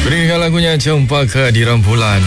Berikan lagunya Cempaka di Rembulan.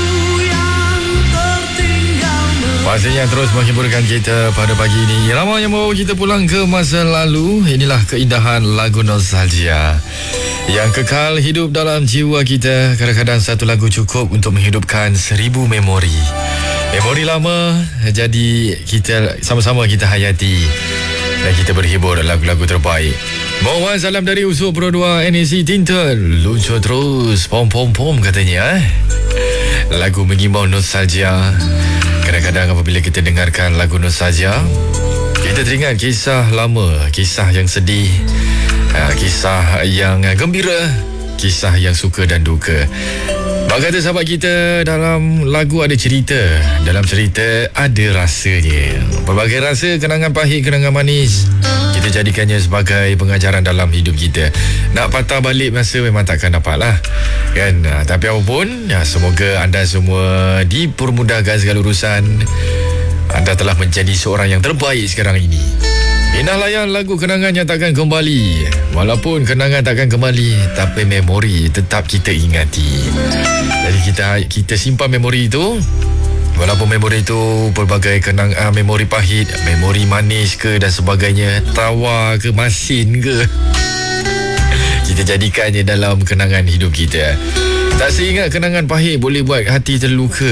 Pastinya terus menghiburkan kita pada pagi ini. Ramai yang membawa kita pulang ke masa lalu. Inilah keindahan lagu nostalgia yang kekal hidup dalam jiwa kita. Kadang-kadang satu lagu cukup untuk menghidupkan 1000 memori. Memori lama, jadi kita sama-sama kita hayati dan kita berhibur lagu-lagu terbaik. Mohon salam dari usul Pro 2 NAC Tinta. Luncur terus, pom-pom-pom katanya. Lagu mengimbau nostalgia. Kadang-kadang apabila kita dengarkan lagu nostalgia, kita teringat kisah lama, kisah yang sedih, kisah yang gembira, kisah yang suka dan duka. Bak kata sahabat kita, dalam lagu ada cerita, dalam cerita ada rasanya. Berbagai rasa, kenangan pahit, kenangan manis, kita jadikannya sebagai pengajaran dalam hidup kita. Nak patah balik masa memang takkan dapat lah kan. Tapi apapun, semoga anda semua dipermudahkan segala urusan. Anda telah menjadi seorang yang terbaik sekarang ini. Indah layan lagu kenangan yang takkan kembali. Walaupun kenangan takkan kembali, tapi memori tetap kita ingati. Jadi kita simpan memori itu. Walaupun memori itu pelbagai memori pahit, memori manis ke dan sebagainya, tawa ke masin ke, kita jadikannya dalam kenangan hidup kita. Tak seingat kenangan pahit boleh buat hati terluka.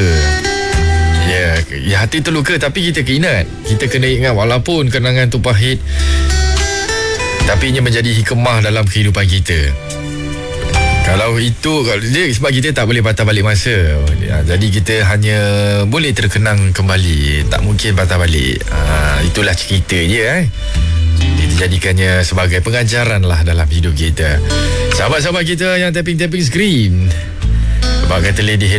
Ya, hati terluka tapi kita keingat. Kita kena ingat walaupun kenangan tu pahit, tapi ia menjadi hikmah dalam kehidupan kita. Kalau dia sebab kita tak boleh patah balik masa. Jadi kita hanya boleh terkenang kembali, tak mungkin patah balik. Itulah cerita je. Kita jadikannya sebagai pengajaran lah dalam hidup kita. Sahabat-sahabat kita yang tapping screen, sebab kata Lady